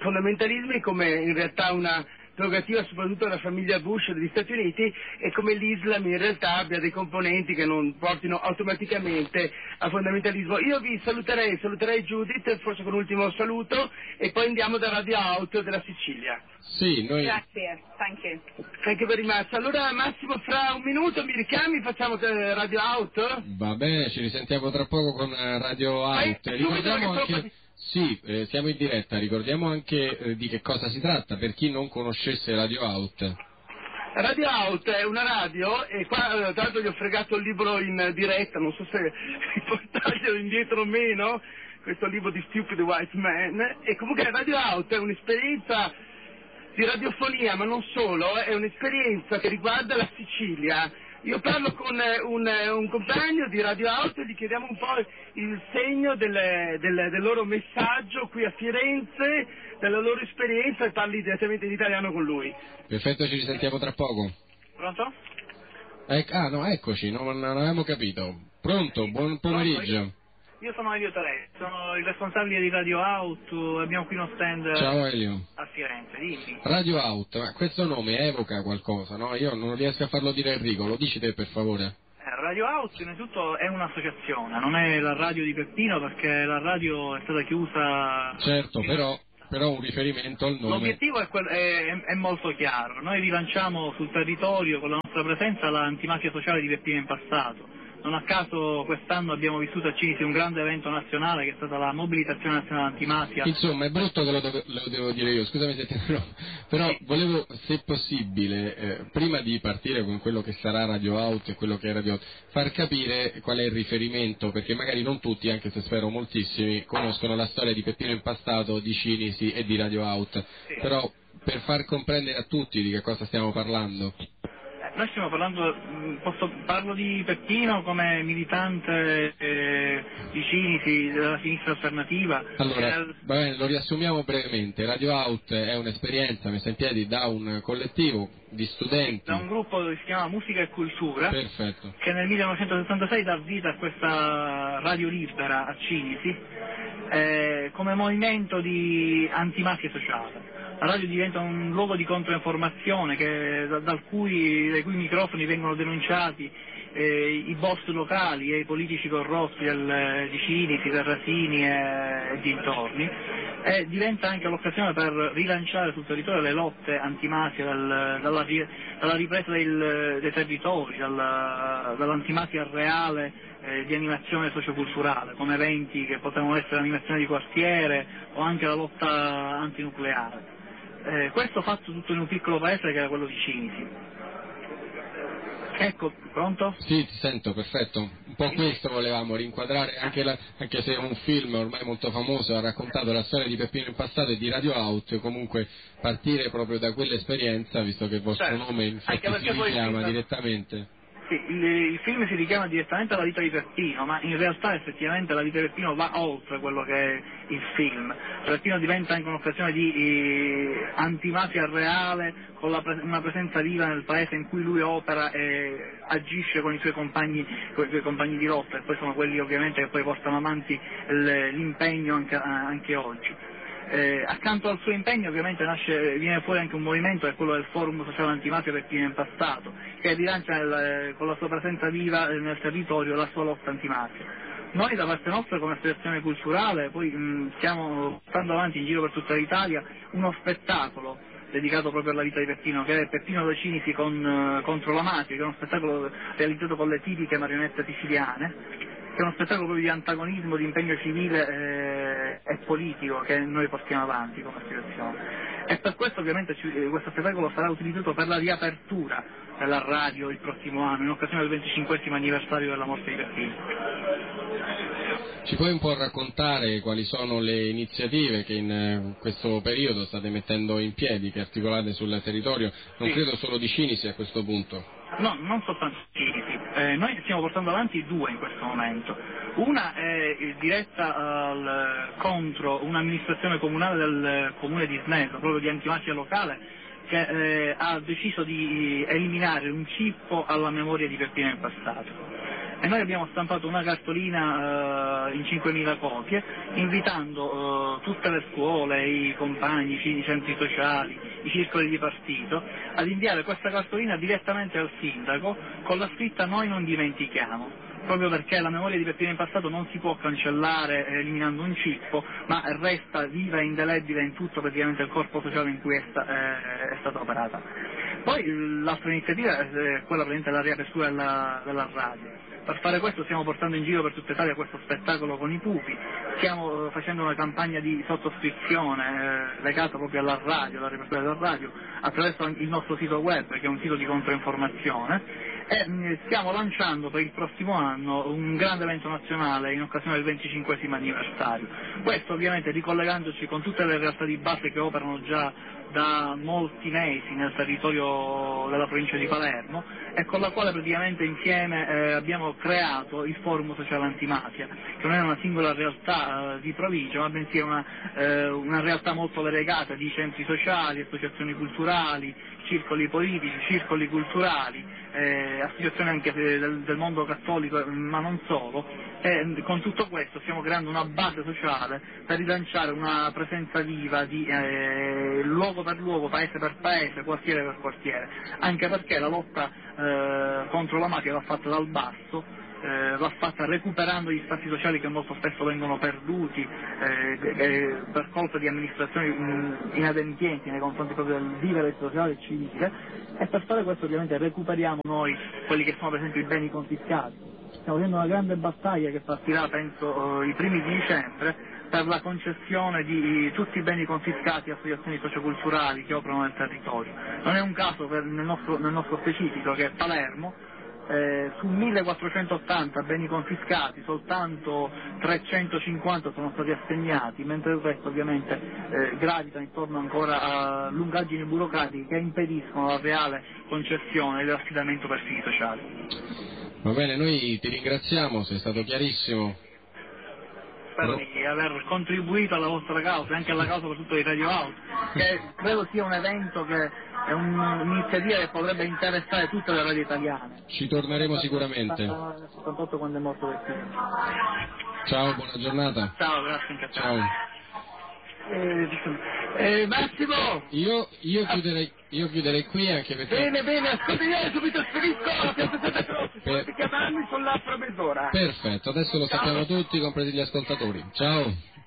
fondamentalismi come in realtà una prerogativa soprattutto della famiglia Bush degli Stati Uniti, e come l'Islam in realtà abbia dei componenti che non portino automaticamente al fondamentalismo. Io vi saluterei Judith, forse con un ultimo saluto, e poi andiamo da Radio Out della Sicilia. Sì, noi... Grazie, thank you. Thank you very much. Allora Massimo, fra un minuto mi richiami, facciamo Radio Out? Va bene, ci risentiamo tra poco con Radio Out. Ricordiamo anche... Sì, siamo in diretta, ricordiamo anche di che cosa si tratta, per chi non conoscesse Radio Out. Radio Out è una radio, e qua tra l'altro gli ho fregato il libro in diretta, non so se portarglielo indietro o meno, questo libro di Stupid White Man, e comunque Radio Out è un'esperienza di radiofonia, ma non solo, è un'esperienza che riguarda la Sicilia. Io parlo con un compagno di Radio Out e gli chiediamo un po' il segno del loro messaggio qui a Firenze, della loro esperienza, e parli direttamente in italiano con lui. Perfetto, ci risentiamo tra poco. Pronto? No, eccoci, non avevamo capito. Pronto, buon pomeriggio. Io sono Elio Toretti, sono il responsabile di Radio Out, abbiamo qui uno stand. Ciao Elio. A Firenze, dimmi. Radio Out, ma questo nome evoca qualcosa, no? Io non riesco a farlo dire Enrico, lo dici te per favore? Radio Out innanzitutto è un'associazione, non è la radio di Peppino, perché la radio è stata chiusa. Certo, però un riferimento al nome. L'obiettivo è molto chiaro, noi rilanciamo sul territorio con la nostra presenza l'antimafia sociale di Peppino in passato. Non a caso quest'anno abbiamo vissuto a Cinisi un grande evento nazionale che è stata la mobilitazione nazionale antimafia. Insomma, è brutto che lo devo dire io, scusami se ti interrompo, però volevo, se possibile, prima di partire con quello che sarà Radio Out e quello che è Radio Out, far capire qual è il riferimento, perché magari non tutti, anche se spero moltissimi, conoscono la storia di Peppino Impastato, di Cinisi e di Radio Out, però per far comprendere a tutti di che cosa stiamo parlando. Noi stiamo parlando, parlo di Peppino come militante di Cinisi, della sinistra alternativa. Allora, va bene, lo riassumiamo brevemente. Radio Out è un'esperienza messa in piedi da un collettivo di studenti. Da un gruppo che si chiama Musica e Cultura. Perfetto. Che nel 1966 dà vita a questa radio libera a Cinisi, come movimento di antimafia sociale. La radio diventa un luogo di controinformazione dai cui microfoni vengono denunciati i boss locali e i politici corrotti di Cinisi, Terrasini e dintorni, e diventa anche l'occasione per rilanciare sul territorio le lotte antimafia dalla ripresa dei territori, dall'antimafia reale di animazione socioculturale, come eventi che potevano essere animazione di quartiere o anche la lotta antinucleare. Questo fatto tutto in un piccolo paese che era quello di Cinisi. Ecco, pronto? Sì, ti sento, perfetto. Un po' questo volevamo rinquadrare, anche se un film ormai molto famoso ha raccontato la storia di Peppino Impastato e di Radio Out, comunque partire proprio da quell'esperienza, visto che il vostro nome infatti si richiama direttamente. Sì, il film si richiama direttamente alla vita di Peppino, ma in realtà effettivamente la vita di Peppino va oltre quello che è il film. Peppino diventa anche un'occasione di antimafia reale, con una presenza viva nel paese in cui lui opera e agisce con i suoi compagni di lotta, e poi sono quelli ovviamente che poi portano avanti l'impegno anche oggi. Accanto al suo impegno ovviamente viene fuori anche un movimento, che è quello del Forum Sociale Antimafia Peppino Impastato, che rilancia con la sua presenza viva nel territorio la sua lotta antimafia. Noi da parte nostra come associazione culturale poi stiamo portando avanti in giro per tutta l'Italia uno spettacolo dedicato proprio alla vita di Peppino, che è Peppino da Cinisi contro la mafia, che è uno spettacolo realizzato con le tipiche marionette siciliane, che è uno spettacolo proprio di antagonismo, di impegno civile e politico che noi portiamo avanti come associazione. E per questo ovviamente questo spettacolo sarà utilizzato per la riapertura della radio il prossimo anno, in occasione del 25° anniversario della morte di Peppino. Ci puoi un po' raccontare quali sono le iniziative che in questo periodo state mettendo in piedi, che articolate sul territorio, non credo solo di Cinisi a questo punto? No, non soltanto Cinisi, noi stiamo portando avanti due in questo momento. Una è diretta contro un'amministrazione comunale del comune di Sneto, proprio di antimafia locale, che ha deciso di eliminare un cippo alla memoria di Peppino Impastato. e noi abbiamo stampato una cartolina in 5.000 copie invitando tutte le scuole, i compagni, i centri sociali, i circoli di partito ad inviare questa cartolina direttamente al sindaco con la scritta "Noi non dimentichiamo", proprio perché la memoria di Peppino in passato non si può cancellare eliminando un cippo, ma resta viva e indelebile in tutto praticamente il corpo sociale in cui è stata operata. Poi l'altra iniziativa è quella praticamente della riapertura della radio. Per fare questo stiamo portando in giro per tutta Italia questo spettacolo con i pupi, stiamo facendo una campagna di sottoscrizione legata proprio alla radio, alla riapertura della radio, attraverso il nostro sito web, che è un sito di controinformazione, e stiamo lanciando per il prossimo anno un grande evento nazionale in occasione del 25° anniversario. Questo ovviamente ricollegandoci con tutte le realtà di base che operano già da molti mesi nel territorio della provincia di Palermo e con la quale praticamente insieme abbiamo creato il Forum Sociale Antimafia, che non è una singola realtà di provincia, ma bensì è una realtà molto variegata di centri sociali, associazioni culturali, circoli politici, circoli culturali, associazioni anche del mondo cattolico, ma non solo, e con tutto questo stiamo creando una base sociale per rilanciare una presenza viva di luogo per luogo, paese per paese, quartiere per quartiere, anche perché la lotta contro la mafia va fatta dal basso, va fatta recuperando gli spazi sociali che molto spesso vengono perduti per colpa di amministrazioni inadempienti nei confronti proprio del vivere sociale e civile, e per fare questo ovviamente recuperiamo noi quelli che sono per esempio i beni confiscati. Stiamo facendo una grande battaglia che partirà penso i primi di dicembre per la concessione di tutti i beni confiscati a associazioni socioculturali che operano nel territorio. Non è un caso nel nostro specifico che Palermo su 1480 beni confiscati soltanto 350 sono stati assegnati, mentre il resto ovviamente gravita intorno ancora a lungaggini burocratiche che impediscono la reale concessione dell'affidamento per fini sociali. Va bene, noi ti ringraziamo, sei stato chiarissimo. Spero di aver contribuito alla vostra causa e anche alla causa soprattutto di Radio Out, che credo sia un evento che è un'iniziativa che potrebbe interessare tutte le radio italiane. Ci torneremo sicuramente. Soprattutto quando è morto Peppino. Ciao, buona giornata. Ciao, grazie in Ciao. Massimo! Io chiuderei qui anche perché... Bene, ascolti, io subito scrivo la piazza Santa Croce, puoi chiamarmi sulla mezz'ora. Perfetto, adesso lo sappiamo tutti, compresi gli ascoltatori. Ciao.